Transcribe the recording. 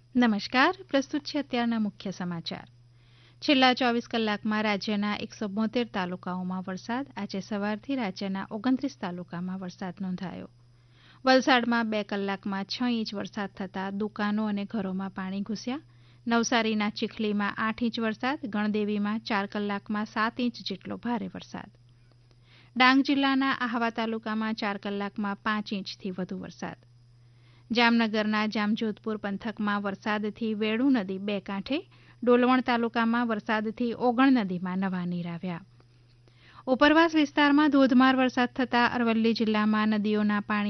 નમસ્કાર, પ્રસ્તુત છે અત્યારના મુખ્ય સમાચાર. છેલ્લા 24 કલાકમાં રાજ્યના 172 તાલુકાઓમાં વરસાદ. આજે સવારથી રાજ્યના 29 તાલુકામાં વરસાદ નોંધાયો. વલસાડમાં 2 કલાકમાં 6 ઇંચ વરસાદ થતાં દુકાનો અને ઘરોમાં પાણી ઘૂસ્યા. નવસારીના ચીખલીમાં 8 ઇંચ વરસાદ. ગણદેવીમાં 4 કલાકમાં 7 ઇંચ જેટલો ભારે વરસાદ. ડાંગ જિલ્લાના આહવા તાલુકામાં 4 કલાકમાં 5 ઇંચથી વધુ વરસાદ. જામનગરના જામજોધપુર પંથકમાં વરસાદથી વેણુ નદી 2 કાંઠે. ડોલવણ તાલુકામાં વરસાદથી ઓગણ નદીમાં નવા નીર આવ્યા. ઉપરવાસ વિસ્તારમાં ધોધમાર વરસાદ થતાં અરવલ્લી જિલ્લામાં નદીઓના પાણી